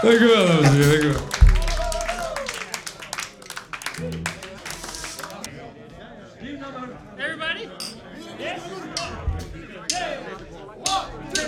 Dankjewel, dames en heren. Dankjewel. Everybody? Yes? 1, 2,